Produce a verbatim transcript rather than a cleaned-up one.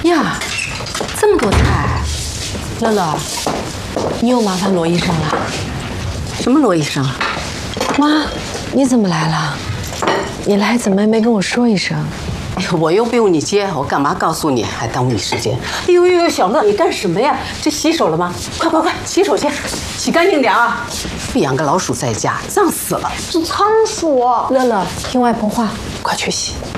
呀，这么多菜！乐乐，你又麻烦罗医生了。 什么罗医生？ 妈，你怎么来了？你来怎么没跟我说一声？ 哎呦，我又不用你接，我干嘛告诉你，还耽误你时间？哎呦呦呦，小乐，你干什么呀？这洗手了吗？快快快，洗手去，洗干净点啊！不养个老鼠在家，脏死了。 是仓鼠。 乐乐，听外婆话，快去洗。